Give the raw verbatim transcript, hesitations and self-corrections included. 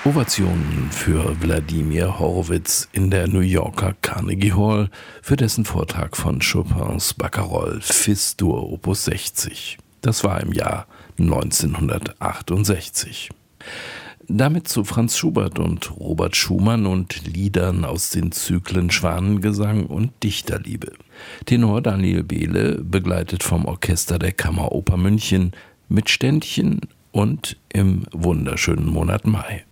Ovationen für Wladimir Horowitz in der New Yorker Carnegie Hall für dessen Vortrag von Chopins Barcarolle Fis-Dur Opus sechzig. Das war im Jahr neunzehnhundertachtundsechzig. Damit zu Franz Schubert und Robert Schumann und Liedern aus den Zyklen Schwanengesang und Dichterliebe. Tenor Daniel Behle, begleitet vom Orchester der Kammeroper München mit Ständchen und im wunderschönen Monat Mai.